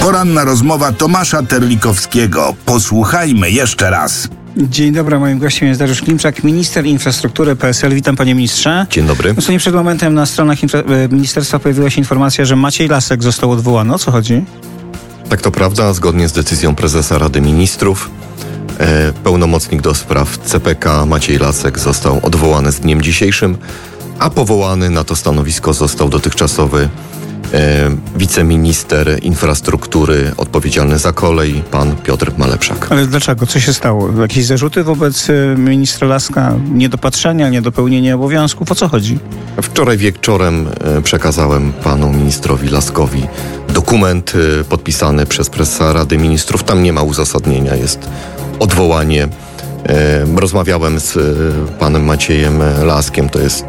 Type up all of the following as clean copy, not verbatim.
Poranna rozmowa Tomasza Terlikowskiego. Posłuchajmy jeszcze raz. Dzień dobry, moim gościem jest Dariusz Klimczak, minister infrastruktury PSL. Witam, panie ministrze. Dzień dobry. Dosłownie przed momentem na stronach ministerstwa pojawiła się informacja, że Maciej Lasek został odwołany. O co chodzi? Tak, to prawda. Zgodnie z decyzją prezesa Rady Ministrów pełnomocnik do spraw CPK Maciej Lasek został odwołany z dniem dzisiejszym, a powołany na to stanowisko został dotychczasowy wiceminister infrastruktury odpowiedzialny za kolej, pan Piotr Malepszak. Ale dlaczego? Co się stało? Jakieś zarzuty wobec ministra Laska? Niedopatrzenia, niedopełnienia obowiązków? O co chodzi? Wczoraj wieczorem przekazałem panu ministrowi Laskowi dokument podpisany przez prezesa Rady Ministrów. Tam nie ma uzasadnienia, jest odwołanie. Rozmawiałem z panem Maciejem Laskiem,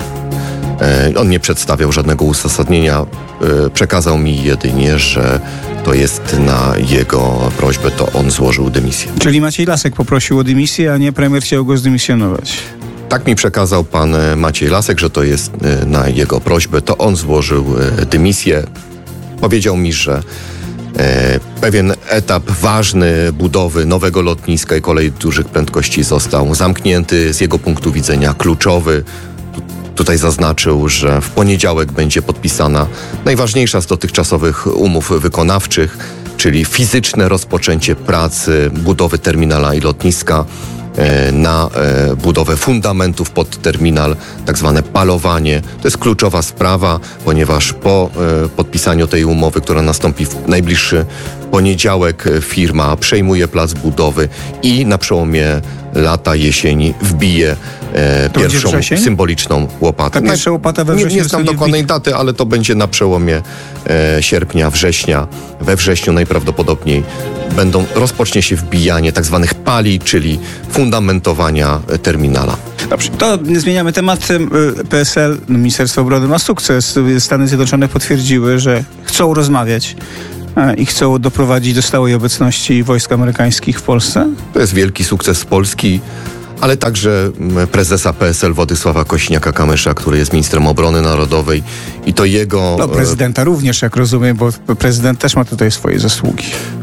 on nie przedstawiał żadnego uzasadnienia. Przekazał mi jedynie, że to jest na jego prośbę, to on złożył dymisję. Czyli Maciej Lasek poprosił o dymisję, a nie premier chciał go zdymisjonować. Tak mi przekazał pan Maciej Lasek, że to jest na jego prośbę, to on złożył dymisję. Powiedział mi, że pewien etap ważny budowy nowego lotniska i kolei dużych prędkości został zamknięty, z jego punktu widzenia kluczowy. Tutaj zaznaczył, że w poniedziałek będzie podpisana najważniejsza z dotychczasowych umów wykonawczych, czyli fizyczne rozpoczęcie pracy budowy terminala i lotniska na budowę fundamentów pod terminal, tak zwane palowanie. To jest kluczowa sprawa, ponieważ po podpisaniu tej umowy, która nastąpi w najbliższy poniedziałek, firma przejmuje plac budowy i na przełomie lata, jesieni wbije pierwszą symboliczną łopatę. Ta pierwsza łopata we wrześniu. Nie znam dokładnej daty, ale to będzie na przełomie sierpnia, września. We wrześniu najprawdopodobniej rozpocznie się wbijanie tak zwanych pali, czyli fundamentowania terminala. Dobrze, to zmieniamy temat. PSL, Ministerstwo Obrony ma sukces. Stany Zjednoczone potwierdziły, że chcą rozmawiać i chcą doprowadzić do stałej obecności wojsk amerykańskich w Polsce? To jest wielki sukces Polski, ale także prezesa PSL Władysława Kosiniaka-Kamysza, który jest ministrem obrony narodowej i to jego... No prezydenta również, jak rozumiem, bo prezydent też ma tutaj swoje zasługi.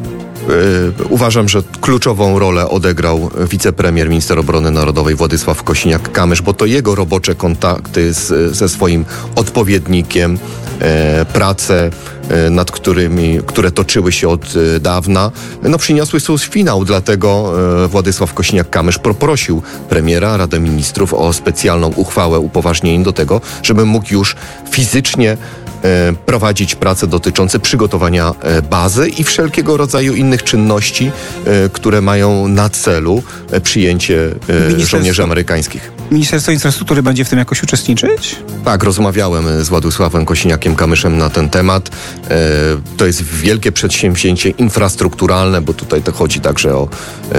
Uważam, że kluczową rolę odegrał wicepremier, minister obrony narodowej Władysław Kosiniak-Kamysz, bo to jego robocze kontakty ze swoim odpowiednikiem, prace nad które toczyły się od dawna, przyniosły swój finał. Dlatego Władysław Kosiniak-Kamysz poprosił premiera, Radę Ministrów o specjalną uchwałę upoważnień do tego, żeby mógł już fizycznie prowadzić prace dotyczące przygotowania bazy i wszelkiego rodzaju innych czynności, które mają na celu przyjęcie żołnierzy amerykańskich. Ministerstwo Infrastruktury będzie w tym jakoś uczestniczyć? Tak, rozmawiałem z Władysławem Kosiniakiem-Kamyszem na ten temat. To jest wielkie przedsięwzięcie infrastrukturalne, bo tutaj to chodzi także o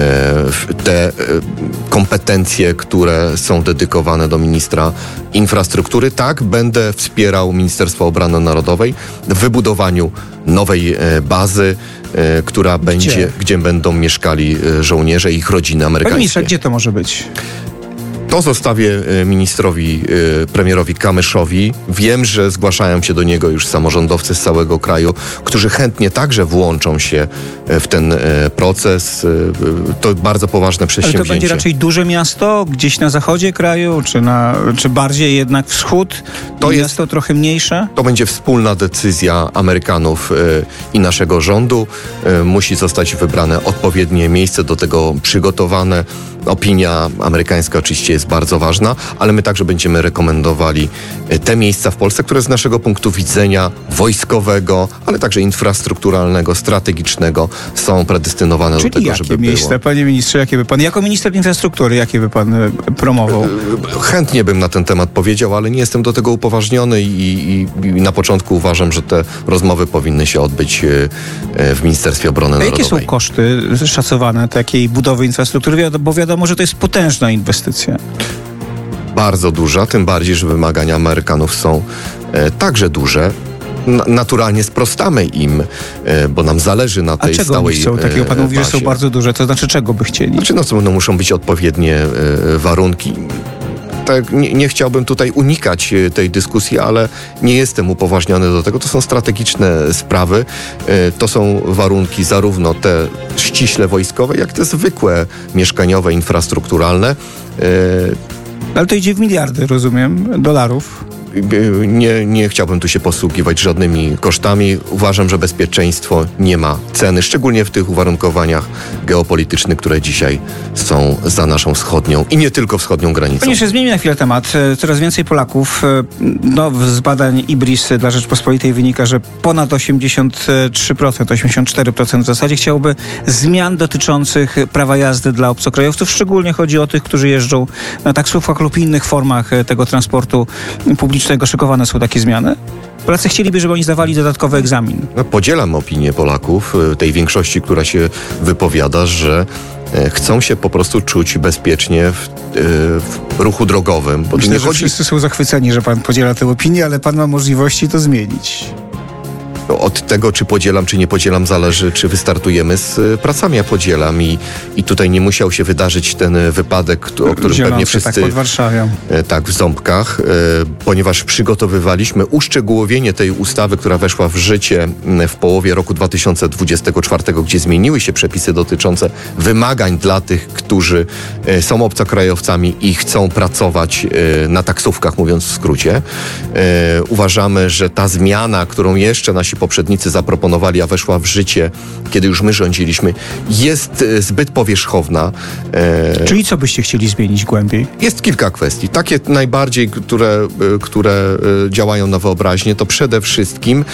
te kompetencje, które są dedykowane do ministra infrastruktury. Tak, będę wspierał Ministerstwo Obrony Narodowej w wybudowaniu nowej bazy, która będzie, gdzie będą mieszkali żołnierze i ich rodziny amerykańskie. Panie ministrze, gdzie to może być? To zostawię premierowi Kamyszowi. Wiem, że zgłaszają się do niego już samorządowcy z całego kraju, którzy chętnie także włączą się w ten proces. To bardzo poważne przedsięwzięcie. Ale to będzie raczej duże miasto, gdzieś na zachodzie kraju, czy bardziej jednak wschód? To miasto trochę mniejsze? To będzie wspólna decyzja Amerykanów i naszego rządu. Musi zostać wybrane odpowiednie miejsce, do tego przygotowane. Opinia amerykańska oczywiście jest bardzo ważna, ale my także będziemy rekomendowali te miejsca w Polsce, które z naszego punktu widzenia wojskowego, ale także infrastrukturalnego, strategicznego są predestynowane do tego, żeby było. Czyli jakie miejsca, panie ministrze, jakie by pan, jako minister infrastruktury, jakie by pan promował? Chętnie bym na ten temat powiedział, ale nie jestem do tego upoważniony i na początku uważam, że te rozmowy powinny się odbyć w Ministerstwie Obrony Narodowej. Jakie są koszty szacowane takiej budowy infrastruktury? Bo wiadomo, że to jest potężna inwestycja. Bardzo duża, tym bardziej, że wymagania Amerykanów są także duże. Naturalnie sprostamy im, bo nam zależy na tej stałej bazie. Takiego pan mówi, że są bardzo duże. To znaczy, czego by chcieli? Muszą być odpowiednie warunki. tak, nie chciałbym tutaj unikać tej dyskusji, ale nie jestem upoważniony do tego. To są strategiczne sprawy, to są warunki zarówno te ściśle wojskowe, jak te zwykłe mieszkaniowe, infrastrukturalne. Ale to idzie w miliardy, rozumiem, dolarów. Nie chciałbym tu się posługiwać żadnymi kosztami. Uważam, że bezpieczeństwo nie ma ceny, szczególnie w tych uwarunkowaniach geopolitycznych, które dzisiaj są za naszą wschodnią i nie tylko wschodnią granicą. Panie ministrze, zmienimy na chwilę temat. Coraz więcej Polaków, z badań IBRIS dla Rzeczpospolitej wynika, że ponad 83%, 84% w zasadzie chciałoby zmian dotyczących prawa jazdy dla obcokrajowców. Szczególnie chodzi o tych, którzy jeżdżą na taksówkach lub innych formach tego transportu publicznego. Szykowane są takie zmiany? Polacy chcieliby, żeby oni zdawali dodatkowy egzamin. Podzielam opinię Polaków, tej większości, która się wypowiada, że chcą się po prostu czuć bezpiecznie w ruchu drogowym. Bo Myślę, że wszyscy są zachwyceni, że pan podziela tę opinię, ale pan ma możliwości to zmienić. Od tego, czy podzielam, czy nie podzielam, zależy, czy wystartujemy z pracami. Ja podzielam i tutaj nie musiał się wydarzyć ten wypadek, o którym pewnie wszyscy... Tak, pod Warszawą. Tak, w Ząbkach, ponieważ przygotowywaliśmy uszczegółowienie tej ustawy, która weszła w życie w połowie roku 2024, gdzie zmieniły się przepisy dotyczące wymagań dla tych, którzy są obcokrajowcami i chcą pracować na taksówkach, mówiąc w skrócie. Uważamy, że ta zmiana, którą jeszcze nasi poprzednicy zaproponowali, a weszła w życie, kiedy już my rządziliśmy, jest zbyt powierzchowna. Czyli co byście chcieli zmienić głębiej? Jest kilka kwestii. Takie najbardziej, które działają na wyobraźnię, to przede wszystkim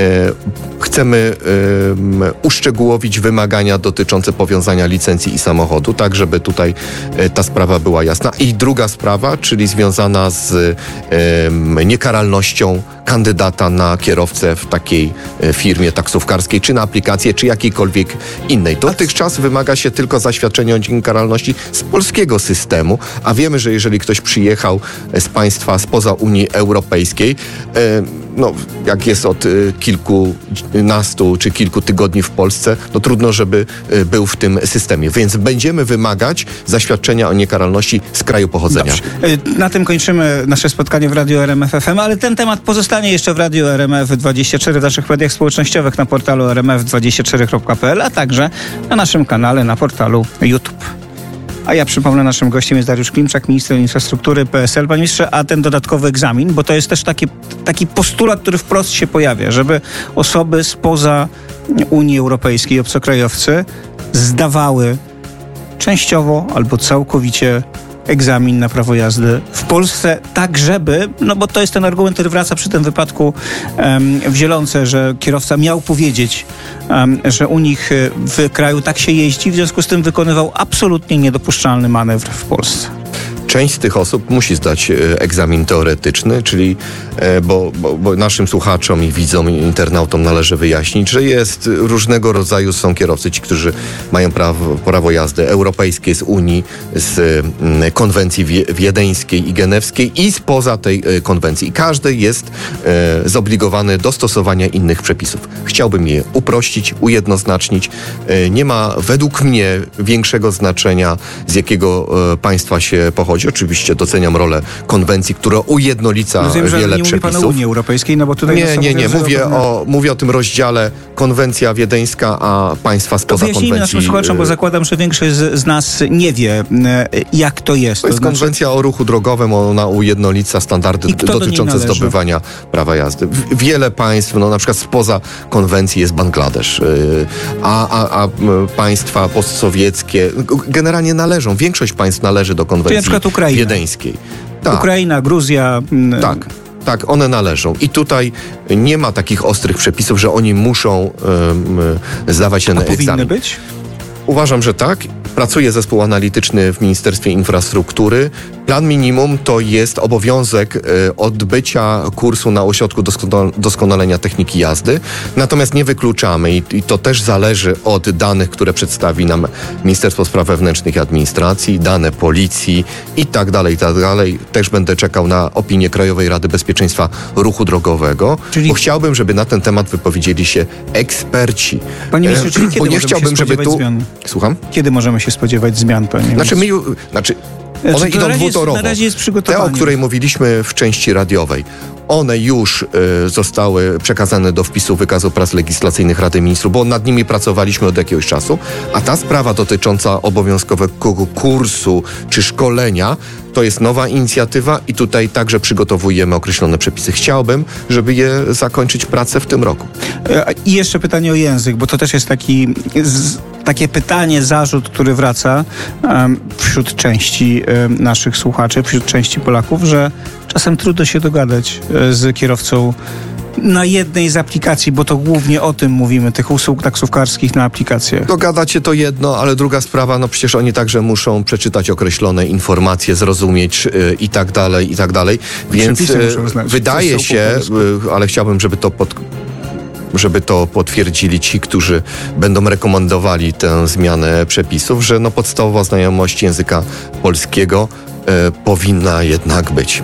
chcemy uszczegółowić wymagania dotyczące powiązania licencji i samochodu, tak żeby tutaj ta sprawa była jasna. I druga sprawa, czyli związana z niekaralnością kandydata na kierowcę w takiej firmie taksówkarskiej, czy na aplikację, czy jakiejkolwiek innej. Dotychczas wymaga się tylko zaświadczenia o niekaralności z polskiego systemu, a wiemy, że jeżeli ktoś przyjechał z państwa spoza Unii Europejskiej, jak jest od kilkunastu czy kilku tygodni w Polsce, no trudno, żeby był w tym systemie. Więc będziemy wymagać zaświadczenia o niekaralności z kraju pochodzenia. Dobrze. Na tym kończymy nasze spotkanie w Radiu RMF FM, ale ten temat pozostanie jeszcze w Radiu RMF24, w naszych mediach społecznościowych, na portalu rmf24.pl, a także na naszym kanale na portalu YouTube. A ja przypomnę, naszym gościem jest Dariusz Klimczak, minister infrastruktury PSL. Panie ministrze, a ten dodatkowy egzamin, bo to jest też taki postulat, który wprost się pojawia, żeby osoby spoza Unii Europejskiej, obcokrajowcy, zdawały częściowo albo całkowicie egzamin na prawo jazdy w Polsce, tak żeby, bo to jest ten argument, który wraca przy tym wypadku w Zielonce, że kierowca miał powiedzieć, że u nich w kraju tak się jeździ, w związku z tym wykonywał absolutnie niedopuszczalny manewr w Polsce. Część z tych osób musi zdać egzamin teoretyczny, czyli, bo naszym słuchaczom i widzom, i internautom należy wyjaśnić, że jest różnego rodzaju, są kierowcy, ci, którzy mają prawo jazdy europejskie z Unii, z konwencji wiedeńskiej i genewskiej i spoza tej konwencji. I każdy jest zobligowany do stosowania innych przepisów. Chciałbym je uprościć, ujednoznacznić. Nie ma według mnie większego znaczenia, z jakiego państwa się pochodzi. Oczywiście doceniam rolę konwencji, która ujednolica Rozumiem, że wiele nie przepisów. Mówi pan o Unii Europejskiej, bo tutaj... Nie. Mówię o tym rozdziale konwencja wiedeńska, a państwa spoza konwencji. Wyjaśnijmy naszym słuchaczom, bo zakładam, że większość z nas nie wie, jak to jest. To jest konwencja o ruchu drogowym, ona ujednolica standardy dotyczące zdobywania prawa jazdy. Wiele państw, na przykład spoza konwencji jest Bangladesz, a państwa postsowieckie generalnie należą, większość państw należy do konwencji wiedeńskiej. Tak. Ukraina, Gruzja. Tak, one należą. I tutaj nie ma takich ostrych przepisów, że oni muszą zdawać ten egzamin. Powinny być? Uważam, że tak. Pracuje zespół analityczny w Ministerstwie Infrastruktury. Plan minimum to jest obowiązek odbycia kursu na ośrodku doskonalenia techniki jazdy. Natomiast nie wykluczamy i to też zależy od danych, które przedstawi nam Ministerstwo Spraw Wewnętrznych i Administracji, dane policji i tak dalej. Też będę czekał na opinię Krajowej Rady Bezpieczeństwa Ruchu Drogowego, bo chciałbym, żeby na ten temat wypowiedzieli się eksperci. Panie ministrze, czyli kiedy możemy się spodziewać zmian? Słucham? Kiedy możemy się spodziewać zmian, panie ministrze? One idą dwutorowo. Na razie jest Te, przygotowanie. o której mówiliśmy w części radiowej, one już zostały przekazane do wpisu wykazu prac legislacyjnych Rady Ministrów, bo nad nimi pracowaliśmy od jakiegoś czasu, a ta sprawa dotycząca obowiązkowego kursu czy szkolenia to jest nowa inicjatywa i tutaj także przygotowujemy określone przepisy. Chciałbym, żeby je zakończyć pracę w tym roku. I jeszcze pytanie o język, bo to też jest takie pytanie, zarzut, który wraca wśród części naszych słuchaczy, wśród części Polaków, że czasem trudno się dogadać z kierowcą na jednej z aplikacji, bo to głównie o tym mówimy, tych usług taksówkarskich na aplikacjach. Dogadać się to jedno, ale druga sprawa, no przecież oni także muszą przeczytać określone informacje, zrozumieć i tak dalej, i tak dalej. Więc wydaje się, ale chciałbym, żeby to potwierdzili ci, którzy będą rekomendowali tę zmianę przepisów, że no podstawowa znajomość języka polskiego powinna jednak być.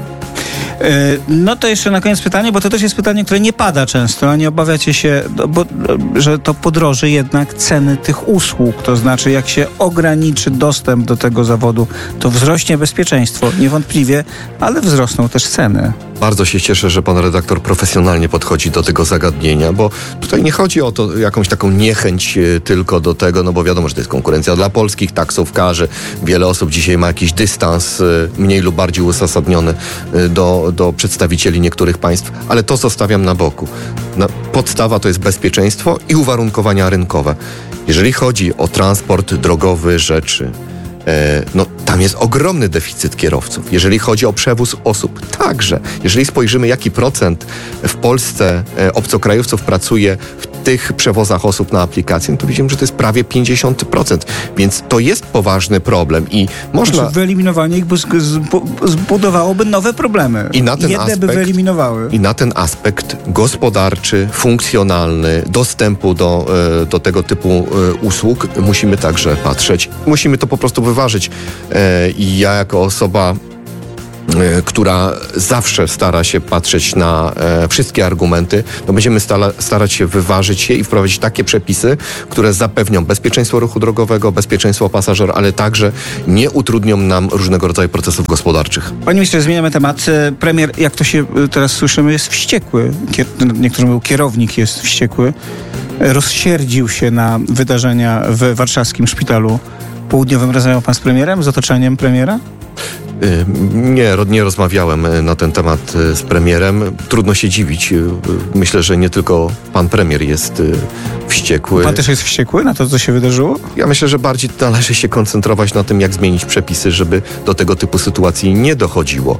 No to jeszcze na koniec pytanie, bo to też jest pytanie, które nie pada często, a nie obawiacie się, że to podroży jednak ceny tych usług, to znaczy jak się ograniczy dostęp do tego zawodu, to wzrośnie bezpieczeństwo, niewątpliwie, ale wzrosną też ceny. Bardzo się cieszę, że pan redaktor profesjonalnie podchodzi do tego zagadnienia, bo tutaj nie chodzi o to jakąś taką niechęć tylko do tego, no bo wiadomo, że to jest konkurencja dla polskich taksówkarzy. Wiele osób dzisiaj ma jakiś dystans mniej lub bardziej uzasadniony do przedstawicieli niektórych państw, ale to zostawiam na boku. Podstawa to jest bezpieczeństwo i uwarunkowania rynkowe. Jeżeli chodzi o transport drogowy rzeczy, no tam jest ogromny deficyt kierowców. Jeżeli chodzi o przewóz osób, także. Jeżeli spojrzymy, jaki procent w Polsce obcokrajowców pracuje w tych przewozach osób na aplikację, no to widzimy, że to jest prawie 50%. Więc to jest poważny problem i można... Znaczy, wyeliminowanie ich zbudowałoby nowe problemy. I na ten aspekt, by wyeliminowały. I na ten aspekt gospodarczy, funkcjonalny, dostępu do tego typu usług musimy także patrzeć. Musimy to po prostu wyważyć. I ja jako osoba, która zawsze stara się patrzeć na wszystkie argumenty, to będziemy starać się wyważyć je i wprowadzić takie przepisy, które zapewnią bezpieczeństwo ruchu drogowego, bezpieczeństwo pasażera, ale także nie utrudnią nam różnego rodzaju procesów gospodarczych. Panie ministrze, zmieniamy temat. Premier, jak to się teraz słyszymy, jest wściekły. Niektórzy mówią, kierownik jest wściekły. Rozsierdził się na wydarzenia w warszawskim szpitalu południowym. Rozmawiał pan z premierem, z otoczeniem premiera? Nie rozmawiałem na ten temat z premierem. Trudno się dziwić. Myślę, że nie tylko pan premier jest wściekły. Pan też jest wściekły na to, co się wydarzyło? Ja myślę, że bardziej należy się koncentrować na tym, jak zmienić przepisy, żeby do tego typu sytuacji nie dochodziło.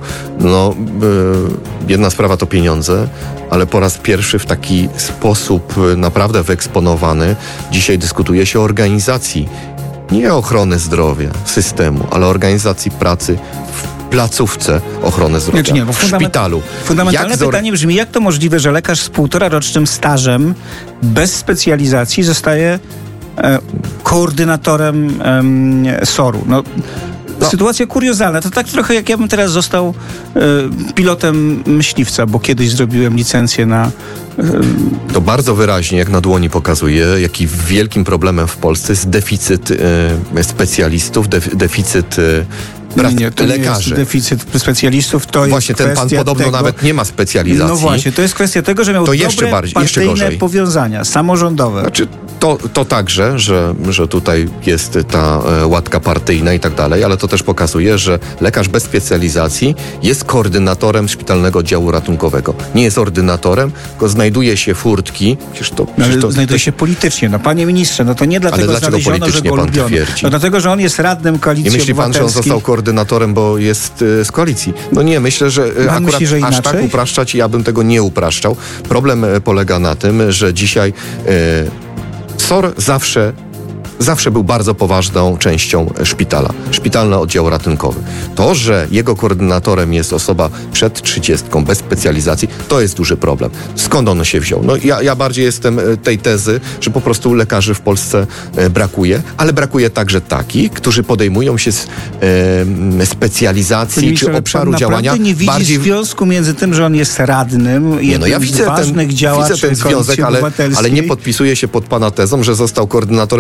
Jedna sprawa to pieniądze, ale po raz pierwszy w taki sposób naprawdę wyeksponowany dzisiaj dyskutuje się o organizacji nie ochrony zdrowia, systemu, ale organizacji pracy w placówce ochrony zdrowia, w szpitalu. Fundamentalne pytanie brzmi, jak to możliwe, że lekarz z 1,5-rocznym stażem, bez specjalizacji zostaje koordynatorem SOR-u? Sytuacja kuriozalna. To tak trochę jak ja bym teraz został pilotem myśliwca, bo kiedyś zrobiłem licencję na... To bardzo wyraźnie, jak na dłoni pokazuje, jaki wielkim problemem w Polsce jest deficyt specjalistów, deficyt to lekarzy. Nie jest deficyt specjalistów, to właśnie jest ten pan podobno tego, nawet nie ma specjalizacji. No właśnie, to jest kwestia tego, że miał to dobre partyjne powiązania, samorządowe. Znaczy, to także, że tutaj jest ta łatka partyjna i tak dalej, ale to też pokazuje, że lekarz bez specjalizacji jest koordynatorem szpitalnego oddziału ratunkowego. Nie jest ordynatorem, tylko znajduje się furtki. Znajduje się politycznie. Panie ministrze, to nie dlatego znaleziono, że go lubiono. Dlatego, że on jest radnym Koalicji Obywatelskiej. Nie myśli pan, że on został koordynatorem, bo jest z koalicji? No nie, myślę, że akurat myśli, że aż tak upraszczać, ja bym tego nie upraszczał. Problem polega na tym, że dzisiaj SOR zawsze był bardzo poważną częścią szpitala. Szpitalny oddział ratunkowy. To, że jego koordynatorem jest osoba przed 30, bez specjalizacji, to jest duży problem. Skąd on się wziął? Ja bardziej jestem tej tezy, że po prostu lekarzy w Polsce brakuje, ale brakuje także takich, którzy podejmują się specjalizacji czy obszaru działania. Nie widzi związku między tym, że on jest radnym, jednym z ważnych działaczy widzę ten związek, ale nie podpisuję się pod pana tezą, że został koordynatorem, bo jest Platformy.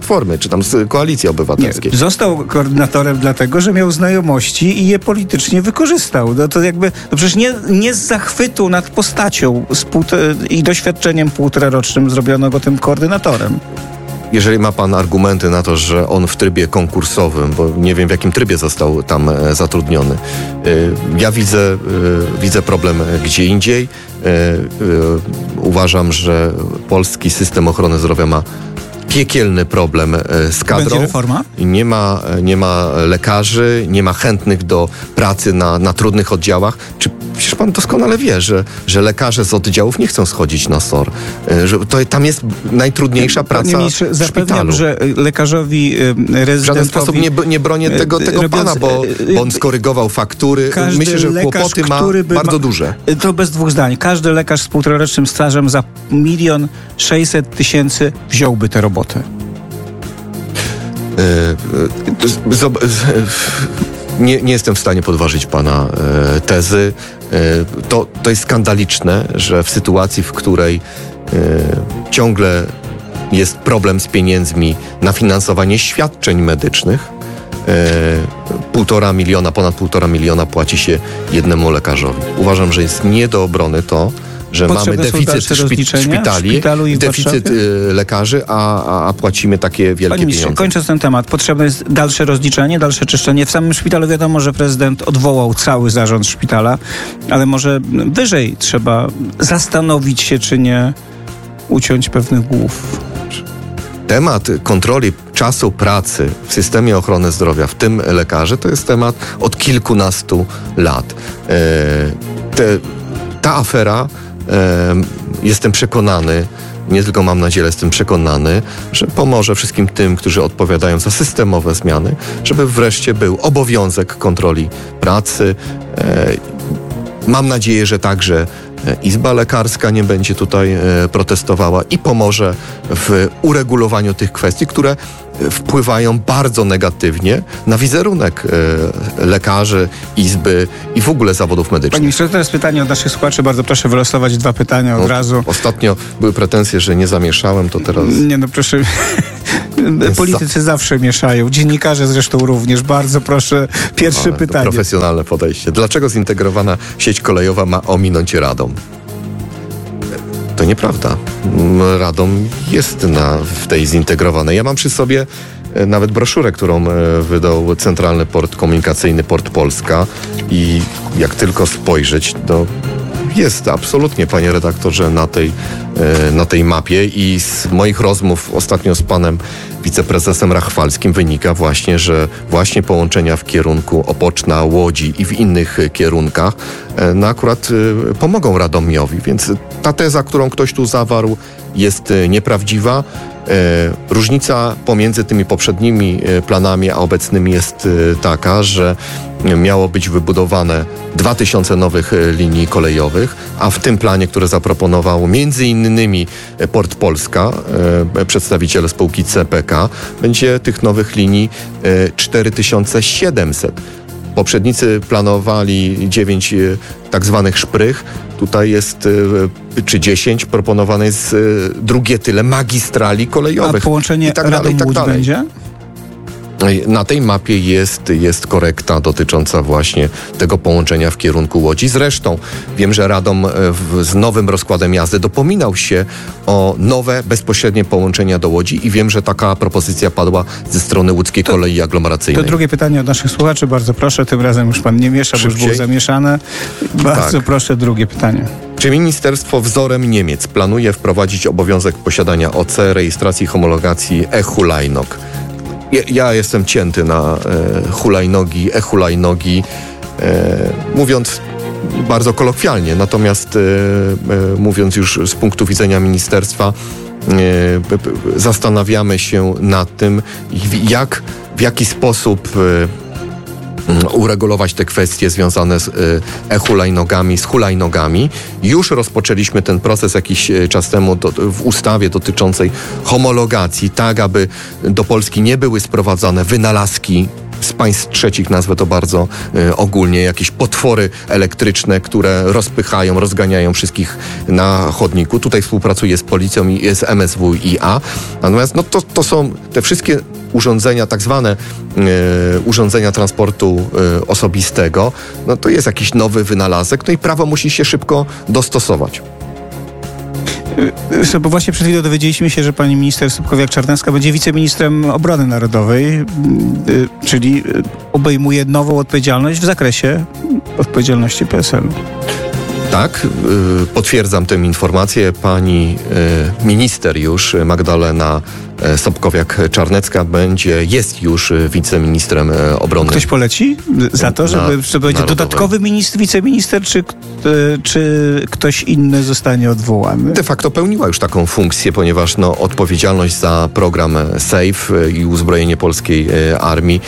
Platformy, czy tam z Koalicji Obywatelskiej. Nie, został koordynatorem dlatego, że miał znajomości i je politycznie wykorzystał. No to jakby, no przecież nie z zachwytu nad postacią i doświadczeniem półtorarocznym zrobiono go tym koordynatorem. Jeżeli ma pan argumenty na to, że on w trybie konkursowym, bo nie wiem w jakim trybie został tam zatrudniony, ja widzę problem gdzie indziej. Uważam, że polski system ochrony zdrowia ma piekielny problem z kadrą. Będzie reforma? Nie ma lekarzy, nie ma chętnych do pracy na trudnych oddziałach. Przecież pan doskonale wie, że lekarze z oddziałów nie chcą schodzić na SOR. Że tam jest najtrudniejsza praca w zapewniam, szpitalu. że lekarzowi rezydentowi... W żaden sposób nie bronię tego pana, bo on skorygował faktury. Myślę, że kłopoty ma bardzo duże. To bez dwóch zdań. Każdy lekarz z półtorarocznym stażem za 1 600 000 wziąłby tę robotę. Nie jestem w stanie podważyć pana tezy. To jest skandaliczne, że w sytuacji, w której ciągle jest problem z pieniędzmi na finansowanie świadczeń medycznych, ponad 1,5 miliona płaci się jednemu lekarzowi. Uważam, że jest nie do obrony to, że mamy deficyt szpitali, deficyt lekarzy, a płacimy takie wielkie pieniądze. Kończąc ten temat, potrzebne jest dalsze rozliczenie, dalsze czyszczenie. W samym szpitalu wiadomo, że prezydent odwołał cały zarząd szpitala, ale może wyżej trzeba zastanowić się, czy nie uciąć pewnych głów. Temat kontroli czasu pracy w systemie ochrony zdrowia, w tym lekarzy, to jest temat od kilkunastu lat. Ta afera, jestem przekonany, nie tylko mam nadzieję, jestem przekonany, że pomoże wszystkim tym, którzy odpowiadają za systemowe zmiany, żeby wreszcie był obowiązek kontroli pracy. Mam nadzieję, że także Izba Lekarska nie będzie tutaj protestowała i pomoże w uregulowaniu tych kwestii, które wpływają bardzo negatywnie na wizerunek lekarzy, Izby i w ogóle zawodów medycznych. Panie ministrze, teraz pytanie od naszych słuchaczy. Bardzo proszę wylosować 2 pytania od razu. Ostatnio były pretensje, że nie zamieszałem, to teraz... Nie no, proszę... Politycy zawsze mieszają. Dziennikarze zresztą również. Bardzo proszę, pierwsze pytanie. Profesjonalne podejście. Dlaczego zintegrowana sieć kolejowa ma ominąć Radom? To nieprawda. Radom jest w tej zintegrowanej. Ja mam przy sobie nawet broszurę, którą wydał Centralny Port Komunikacyjny Port Polska i jak tylko spojrzeć, to jest absolutnie, panie redaktorze, na tej mapie i z moich rozmów ostatnio z panem wiceprezesem Rachwalskim wynika właśnie, że właśnie połączenia w kierunku Opoczna, Łodzi i w innych kierunkach akurat pomogą Radomiowi, więc ta teza, którą ktoś tu zawarł, jest nieprawdziwa. Różnica pomiędzy tymi poprzednimi planami a obecnymi jest taka, że miało być wybudowane 2000 nowych linii kolejowych, a w tym planie, który zaproponował między innymi Port Polska, przedstawiciele spółki CPK, będzie tych nowych linii 4700. Poprzednicy planowali 9 tak zwanych szprych. Tutaj jest, czy 10, proponowane jest drugie tyle magistrali kolejowych. A połączenie Radom-Łódź będzie? Na tej mapie jest korekta dotycząca właśnie tego połączenia w kierunku Łodzi. Zresztą wiem, że Radom z nowym rozkładem jazdy dopominał się o nowe, bezpośrednie połączenia do Łodzi i wiem, że taka propozycja padła ze strony łódzkiej kolei aglomeracyjnej. To drugie pytanie od naszych słuchaczy. Bardzo proszę, tym razem już pan nie miesza, bo już było zamieszane. Bardzo proszę, drugie pytanie. Czy ministerstwo wzorem Niemiec planuje wprowadzić obowiązek posiadania OC, rejestracji i homologacji e-hulajnóg? Ja jestem cięty na hulajnogi, mówiąc bardzo kolokwialnie, natomiast mówiąc już z punktu widzenia ministerstwa, zastanawiamy się nad tym, w jaki sposób uregulować te kwestie związane z e-hulajnogami, z hulajnogami. Już rozpoczęliśmy ten proces jakiś czas temu w ustawie dotyczącej homologacji, tak aby do Polski nie były sprowadzane wynalazki z państw trzecich, nazwę to bardzo ogólnie, jakieś potwory elektryczne, które rozpychają, rozganiają wszystkich na chodniku. Tutaj współpracuje z policją i z MSWiA. Natomiast to są te wszystkie urządzenia, tak zwane urządzenia transportu osobistego, to jest jakiś nowy wynalazek, i prawo musi się szybko dostosować. Bo właśnie przed chwilą dowiedzieliśmy się, że pani minister Sobkowiak-Czarnecka będzie wiceministrem obrony narodowej, czyli obejmuje nową odpowiedzialność w zakresie odpowiedzialności PSL-u. Tak, potwierdzam tę informację. Pani minister już, Magdalena Sobkowiak-Czarnecka jest już wiceministrem obrony. Ktoś poleci za to, że będzie dodatkowy wiceminister, czy ktoś inny zostanie odwołany? De facto pełniła już taką funkcję, ponieważ odpowiedzialność za program SAFE i uzbrojenie polskiej armii,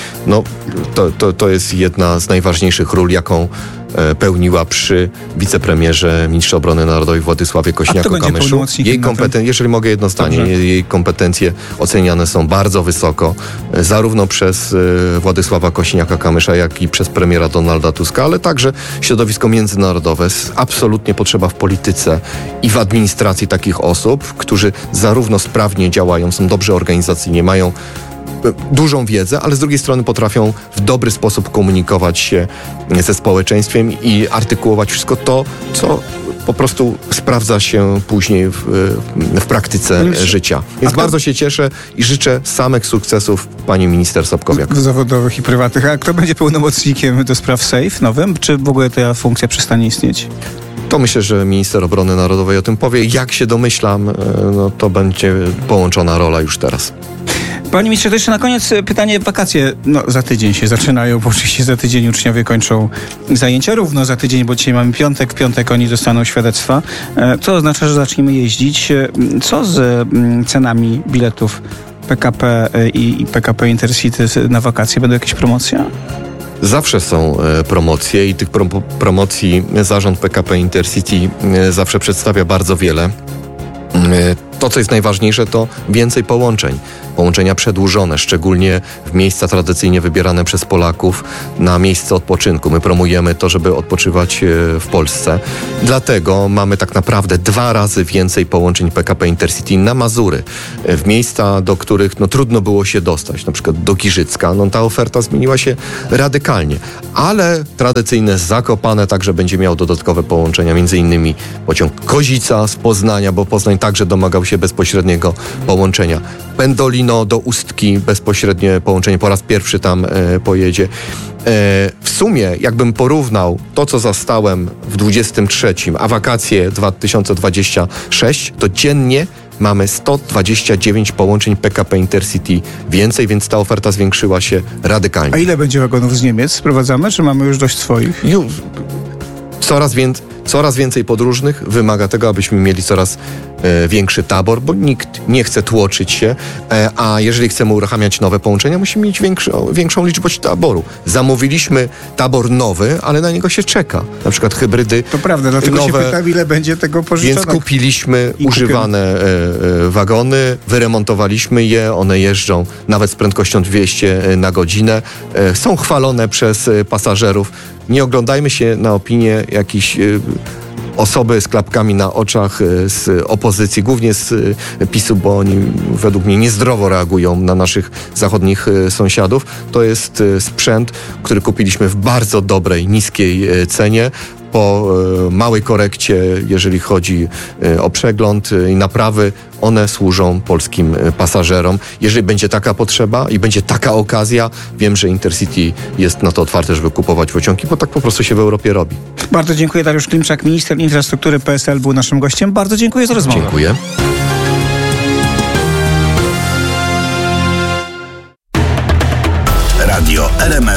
to jest jedna z najważniejszych ról, jaką pełniła przy wicepremierze, ministrze obrony narodowej Władysławie Kosiniaku-Kamyszu. Jeżeli mogę jedno zdanie, jej kompetencje oceniane są bardzo wysoko, zarówno przez Władysława Kosiniaka-Kamysza, jak i przez premiera Donalda Tuska, ale także środowisko międzynarodowe. Absolutnie potrzeba w polityce i w administracji takich osób, którzy zarówno sprawnie działają, są dobrze organizacyjnie, mają dużą wiedzę, ale z drugiej strony potrafią w dobry sposób komunikować się ze społeczeństwem i artykułować wszystko to, co po prostu sprawdza się później w praktyce życia. Więc bardzo się cieszę i życzę samych sukcesów pani minister Sobkowiak. Zawodowych i prywatnych. A kto będzie pełnomocnikiem do spraw SAFE nowym? Czy w ogóle ta funkcja przestanie istnieć? To myślę, że minister obrony narodowej o tym powie. Jak się domyślam, to będzie połączona rola już teraz. Panie ministrze, to jeszcze na koniec pytanie. Wakacje za tydzień się zaczynają, bo oczywiście za tydzień uczniowie kończą zajęcia, równo za tydzień, bo dzisiaj mamy piątek, w piątek oni dostaną świadectwa, co oznacza, że zaczniemy jeździć. Co z cenami biletów PKP i PKP Intercity na wakacje? Będą jakieś promocje? Zawsze są promocje i tych promocji zarząd PKP Intercity zawsze przedstawia bardzo wiele. To, co jest najważniejsze, to więcej połączeń. Połączenia przedłużone, szczególnie w miejsca tradycyjnie wybierane przez Polaków na miejsce odpoczynku. My promujemy to, żeby odpoczywać w Polsce. Dlatego mamy tak naprawdę 2 razy więcej połączeń PKP Intercity na Mazury. W miejsca, do których trudno było się dostać, na przykład do Giżycka. Ta oferta zmieniła się radykalnie. Ale tradycyjne Zakopane także będzie miał dodatkowe połączenia, między innymi pociąg Kozica z Poznania, bo Poznań także domagał się bezpośredniego połączenia. Pendolino do Ustki, bezpośrednie połączenie, po raz pierwszy tam pojedzie. W sumie, jakbym porównał to, co zastałem w 23, a wakacje 2026, to dziennie mamy 129 połączeń PKP Intercity więcej, więc ta oferta zwiększyła się radykalnie. A ile będzie wagonów z Niemiec sprowadzamy, czy mamy już dość swoich? Coraz więcej podróżnych wymaga tego, abyśmy mieli coraz większy tabor, bo nikt nie chce tłoczyć się, a jeżeli chcemy uruchamiać nowe połączenia, musimy mieć większą liczbę taboru. Zamówiliśmy tabor nowy, ale na niego się czeka. Na przykład hybrydy to prawda, dlatego nowe, się pytam, ile będzie tego pożyczone. Więc kupiliśmy używane wagony, wyremontowaliśmy je, one jeżdżą nawet z prędkością 200 na godzinę. Są chwalone przez pasażerów. Nie oglądajmy się na opinię jakichś osoby z klapkami na oczach z opozycji, głównie z PiS-u, bo oni według mnie niezdrowo reagują na naszych zachodnich sąsiadów. To jest sprzęt, który kupiliśmy w bardzo dobrej, niskiej cenie. Po małej korekcie, jeżeli chodzi o przegląd i naprawy, one służą polskim pasażerom. Jeżeli będzie taka potrzeba i będzie taka okazja, wiem, że Intercity jest na to otwarte, żeby kupować pociągi, bo tak po prostu się w Europie robi. Bardzo dziękuję. Dariusz Klimczak, minister infrastruktury PSL, był naszym gościem. Bardzo dziękuję za rozmowę. Dziękuję. Radio RMF